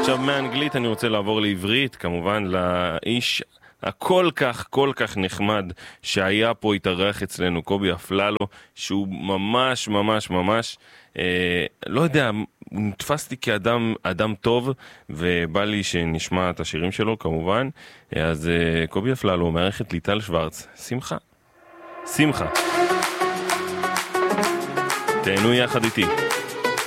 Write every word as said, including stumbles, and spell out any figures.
עכשיו מאנגלית אני רוצה לעבור לעברית, כמובן לאיש הכל כך כל כך נחמד שהיה פה התארח אצלנו, קובי אפללו, שהוא ממש ממש ממש אה, לא יודע, נתפסתי כאדם אדם טוב, ובא לי שנשמע את השירים שלו כמובן. אז אה, קובי אפללו, מערכת ליטל שוורץ, שמחה שמחה תהנו יחד איתי.